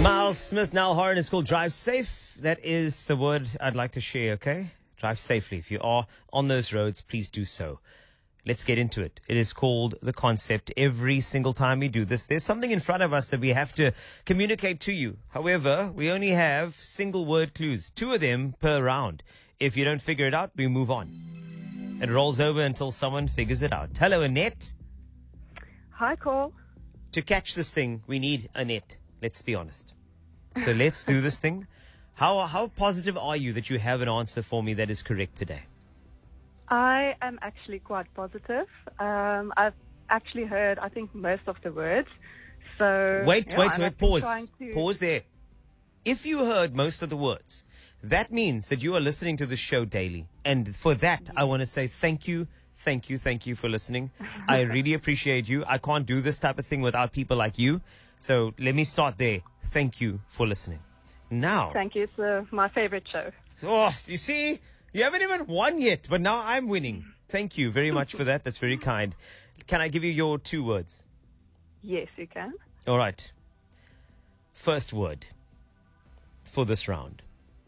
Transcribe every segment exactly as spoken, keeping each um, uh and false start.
Miles Smith, Niall Horan. It's called Drive Safe. That is the word I'd like to share, okay? Drive safely. If you are on those roads, please do so. Let's get into it. It is called The Concept. Every single time we do this, there's something in front of us that we have to communicate to you. However, we only have single word clues, two of them per round. If you don't figure it out, we move on. It rolls over until someone figures it out. Hello, Annette. Hi, Cole. To catch this thing, we need Annette. Let's be honest. So let's do this thing. How how positive are you that you have an answer for me that is correct today? I am actually quite positive. Um, I've actually heard, I think, most of the words. So Wait, yeah, wait, I'm wait. actually Pause. trying to- Pause there. If you heard most of the words, that means that you are listening to the show daily. And for that, I want to say thank you, thank you, thank you for listening. I really appreciate you. I can't do this type of thing without people like you. So let me start there. Thank you for listening. Now, Thank you. It's uh, my favorite show. oh, you see, you haven't even won yet, but now I'm winning. Thank you very much for that. That's very kind. Can I give you your two words? Yes, you can. All right. First word for this round.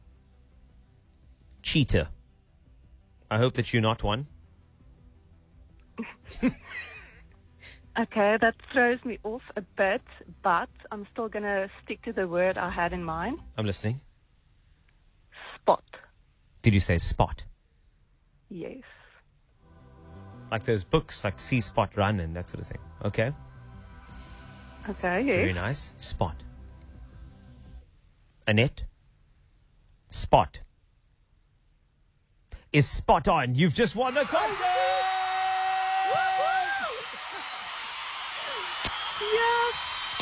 Cheater. I hope that you're not one. Okay, that throws me off a bit, but I'm still going to stick to the word I had in mind. I'm listening. Spot. Did you say spot? Yes. Like those books, like See Spot Run and that sort of thing. Okay. Okay, Very yes. nice. Spot. Annette. Spot. Is spot on. You've just won the concert! Yes!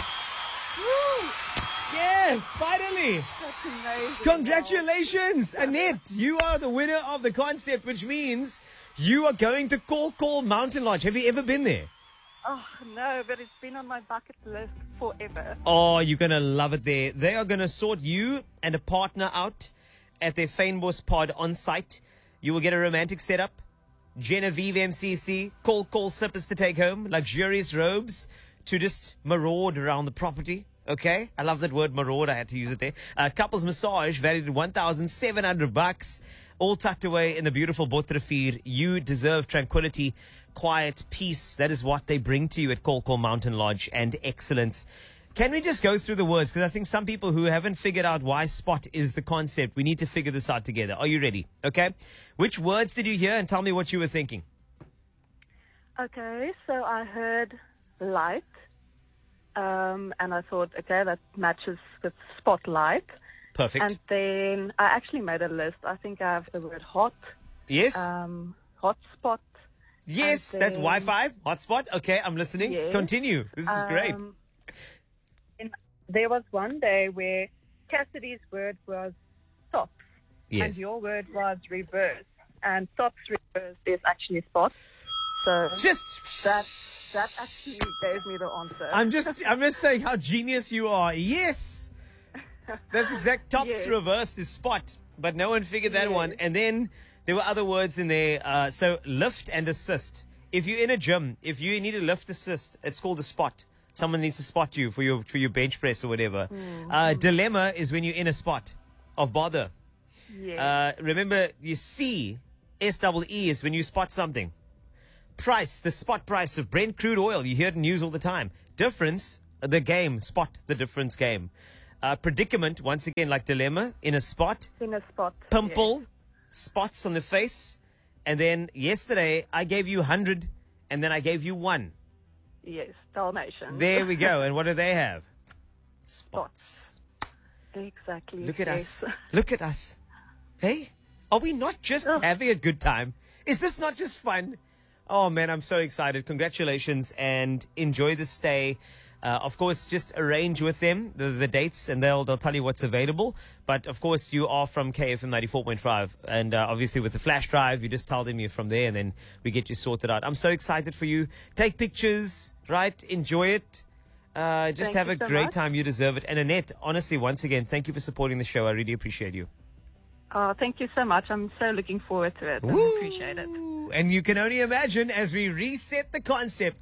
Woo! Yes, finally! That's amazing. Congratulations, Annette! You are the winner of the concept, which means you are going to Call Call Mountain Lodge. Have you ever been there? Oh, no, but it's been on my bucket list forever. Oh, you're going to love it there. They are going to sort you and a partner out at their Fynbos pod on site. You will get a romantic setup, Genevieve M C C, Call Call slippers to take home, luxurious robes to just maraud around the property. Okay, I love that word maraud. I had to use it there. Uh, couples massage valued at one thousand seven hundred bucks, all tucked away in the beautiful Botrefir. You deserve tranquility, quiet, peace. That is what they bring to you at Call Call Mountain Lodge, and excellence. Can we just go through the words? Because I think some people who haven't figured out why spot is the concept, we need to figure this out together. Are you ready? Okay. Which words did you hear, and tell me what you were thinking? Okay, so I heard light, um, and I thought, okay, that matches with spotlight. Perfect. And then I actually made a list. I think I have the word hot, Yes. um, hotspot. yes, and that's then- Wi-Fi. Hotspot. Okay, I'm listening. Yes. Continue. This is great. Um, and there was one day where Cassidy's word was stops, Yes. and your word was reverse. And stops reverse is actually spot. So Just that that actually gave me the answer. I'm just I'm just saying how genius you are. Yes. That's exact. Tops Yes. reversed is spot, but no one figured that Yes. one. And then there were other words in there. Uh, so lift and assist. If you're in a gym, if you need a lift assist, it's called a spot. Someone needs to spot you for your for your bench press or whatever. Mm. Uh, dilemma is when you're in a spot of bother. Yes. Uh, remember, you see, S double E is when you spot something. Price, the spot price of Brent crude oil. You hear it in news all the time. Difference, the game. Spot the difference game. Uh, predicament, once again, like dilemma, in a spot. in a spot. Pimple, spots on the face. And then yesterday, I gave you one hundred, and then I gave you one. Yes, yes. Dalmatian. There we go. And what do they have? Spots. Exactly. Look at yes. us. Look at us. Hey, are we not just Ugh. having a good time? Is this not just fun? Oh, man, I'm so excited. Congratulations and enjoy the stay. Uh, of course, just arrange with them the, the dates and they'll they'll tell you what's available. But, of course, you are from K F M ninety-four point five. And uh, obviously with the flash drive, you just tell them you're from there and then we get you sorted out. I'm so excited for you. Take pictures, right? Enjoy it. Uh, just Thank have you a so great much. time. You deserve it. And Annette, honestly, once again, thank you for supporting the show. I really appreciate you. Oh, thank you so much. I'm so looking forward to it. I appreciate it. Woo! And you can only imagine as we reset the concept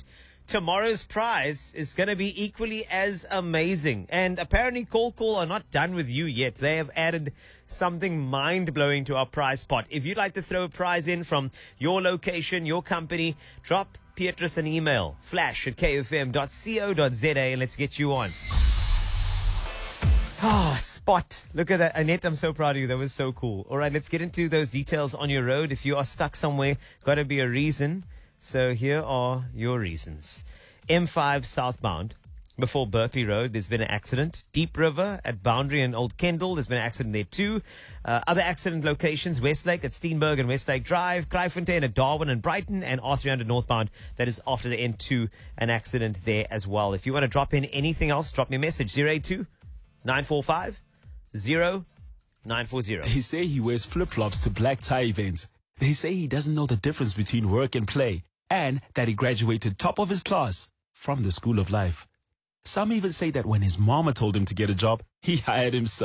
tomorrow's prize is going to be equally as amazing. And apparently Call Call are not done with you yet. They have added something mind-blowing to our prize pot. If you'd like to throw a prize in from your location, your company, drop Petrus an email, flash at k f m dot co dot z a, and let's get you on. Ah, oh, Spot. Look at that. Annette, I'm so proud of you. That was so cool. All right, let's get into those details on your road. If you are stuck somewhere, got to be a reason. So here are your reasons. M five southbound, before Berkeley Road, there's been an accident. Deep River at Boundary and Old Kendall, there's been an accident there too. Uh, other accident locations, Westlake at Steenberg and Westlake Drive, Kraaifontein at Darwin and Brighton, and R three hundred northbound, that is after the N two, an accident there as well. If you want to drop in anything else, drop me a message, zero eight two, nine four five, zero nine four zero. They say he wears flip-flops to black tie events. They say he doesn't know the difference between work and play, and that he graduated top of his class from the School of Life. Some even say that when his mama told him to get a job, he hired himself.